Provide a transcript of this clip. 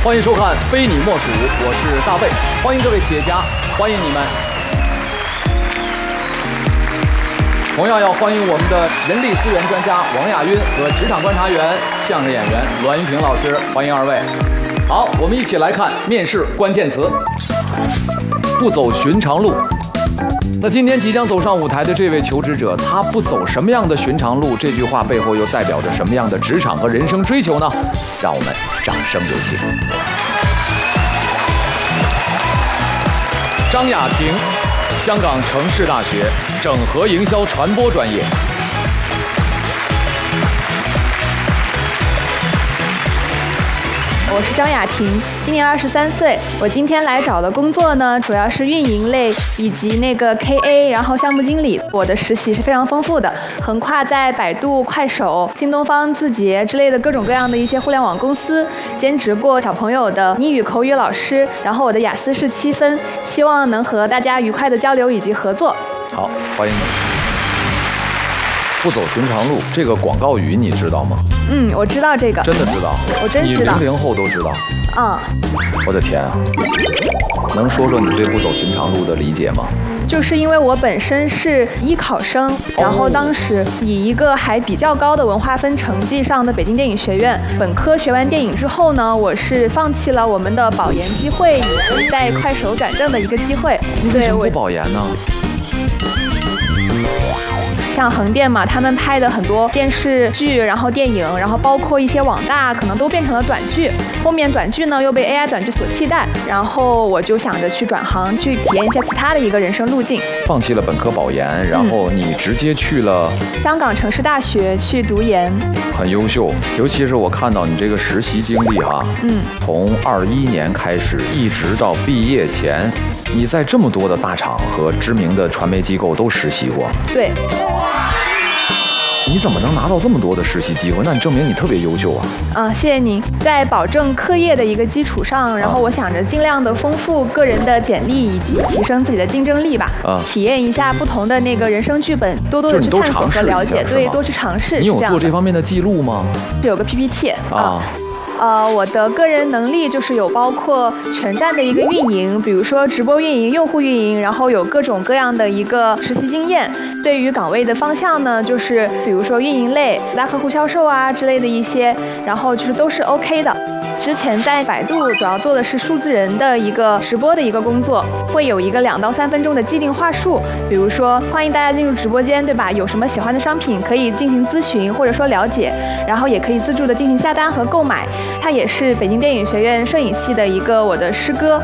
欢迎收看《非你莫属》，我是大卫，欢迎各位企业家，欢迎你们。同样要欢迎我们的人力资源专家王亚晕和职场观察员、相声演员栾云平老师，欢迎二位。好，我们一起来看面试关键词：不走寻常路。那今天即将走上舞台的这位求职者，他不走什么样的寻常路？这句话背后又代表着什么样的职场和人生追求呢？让我们掌声有请。张雅婷，香港城市大学整合营销传播专业。 我是张雅婷，今年23岁。我今天来找的工作呢，主要是运营类以及那个 KA， 然后项目经理。我的实习是非常丰富的，横跨在百度、快手、新东方、字节之类的各种各样的一些互联网公司，兼职过小朋友的英语口语老师。然后我的雅思是7分，希望能和大家愉快的交流以及合作。 好，欢迎你。不走寻常路，这个广告语你知道吗？ 我知道这个。真的知道？ 我真知道。 你00后都知道？我的天啊！能说说你对不走寻常路的理解吗？ 就是因为我本身是艺考生，然后当时以一个还比较高的文化分成绩上的北京电影学院本科学完电影之后呢，我是放弃了我们的保研机会以及在快手转正的一个机会。 你为什么不保研呢？ 像横店嘛，他们拍的很多电视剧，然后电影，然后包括一些网大，可能都变成了短剧。后面短剧呢又被 AI 短剧所替代，然后我就想着去转行，去体验一下其他的一个人生路径。放弃了本科保研，然后你直接去了香港城市大学去读研。很优秀，尤其是我看到你这个实习经历哈，从21年开始，一直到毕业前，你在这么多的大厂和知名的传媒机构都实习过。对。你怎么能拿到这么多的实习机会？那你证明你特别优秀啊！谢谢您。在保证课业的一个基础上，然后我想着尽量的丰富个人的简历，以及提升自己的竞争力吧。体验一下不同的那个人生剧本，多多的去探索和了解，对，多去尝试。你有做这方面的记录吗？有个 PPT 啊。我的个人能力就是有包括全站的一个运营，比如说直播运营、用户运营，然后有各种各样的一个实习经验。对于岗位的方向呢，就是比如说运营类、拉客户销售啊之类的一些，然后就是都是 OK 的。之前在百度主要做的是数字人的一个直播的一个工作，会有一个2到3分钟的既定话术，比如说欢迎大家进入直播间，对吧？有什么喜欢的商品可以进行咨询或者说了解，然后也可以自助的进行下单和购买。他也是北京电影学院摄影系的一个我的师哥，